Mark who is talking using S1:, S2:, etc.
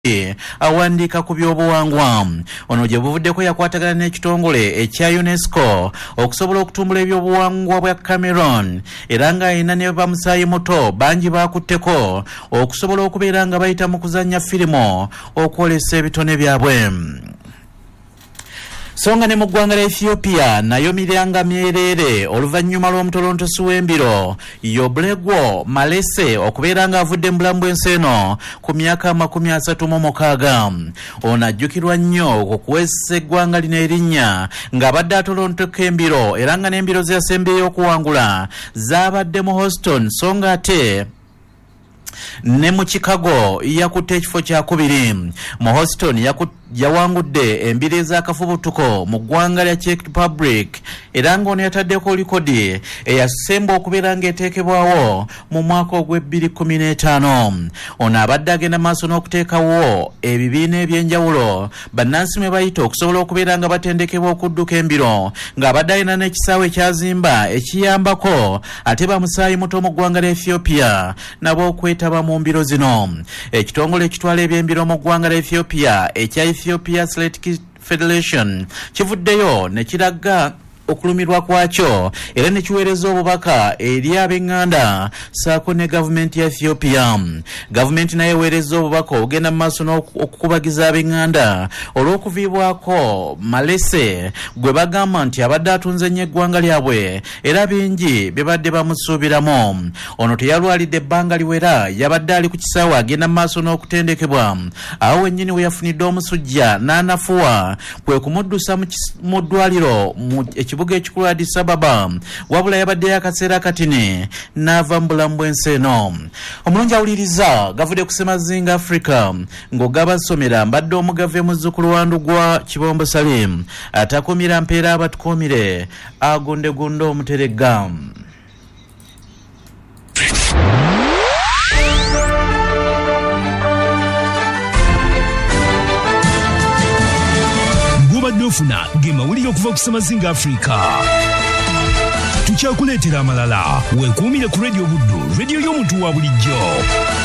S1: awandika ku byobuwangwa. Ono gye buvuddeko yakwatagana n'ekitongole ekya UNESCO okusobola okutumbula ebyobuwangwa bwa Cameroon era nga ayina ne bamusaayi muto bangi bakutteko okusobola okubeera nga bayita mu kuzannya firimu okwolesa ebitone byabwe. Songa ne mu ggwanga lya Ethiopia nayo miranga myerere oluvannyuma lw'omutolontosi w'embiro Yoblegwo Malese okubeera nga avudde mu bulamu bw'ensi eno ku myaka 36. Ono ajjukirwa nnyo okuweesa eggwanga lino erinnya ng'abadde atolontoka embiro era nga n'embiro ze yasembeyo okuwangula zaabadde mu Houston so nga ate ne mu Chicago yakutte ekifo kya kubiri. Mu Houston yawangudde embiri ez'akafubutuko mu ggwanga lya Czech Republic era ng'ono yataddeko likodi eyasemba okubeera ng'eteekebwawo mu mwaka ogw'2015. Ono abadde agenda maaso n'okuteekawo ebibiina eby'enjawulo bannansi mwe bayita okusobola okubeera nga batendekebwa okudduka embiro ng'abadde alina n'ekisaawe ekyazimba ekiyambako ate bamusaayi muto mu ggwanga lya Ethiopia nabo okwetaba mu mbiro zino. Ekitongole ekitwala eby'embiro mu ggwanga lya Ethiopia ekya Ethiopia Athletic Federation kivuddeyo ne kiraga okulumirwa kwakyo era ne kiweereza obubaka eri ab'eŋŋanda saako ne gavumenti ya Ethiopia. Gavumenti nayo eweereza obubaka ogenda mu maaso n'okukubagiza ab'eŋŋanda olw'okuviibwako Malese gwe bagamba nti abadde atunze nnyo eggwanga lyabwe era bingi bye badde bamusuubiramu. Ono teyalwalidde ebbanga liwera yabadde ali ku kisaawe agenda mu maaso n'okutendekebwa awo wennyini we yafunidde omusujja n'anafuwa kwe kumuddusa mu ddwaliro mu ekibuga ekikulu Addis Ababa wabula yabaddeyo akaseera katini n'ava mu bulamu bw'ensi eno. Omulungi awuliriza gavudde ku Semazinga Africa ng'ogabasomera mbadde omugave muzzukulu wa Ndugwa Kibombo Salim atakumira mpeera abatukumire agondegonde omuterega.
S2: Ofuna ge mawulire okuva ku Semazinga Africa. Tukyakuleetera amalala weekuumire ku Radio Buddu, radio y'omuntu wa bulijjo.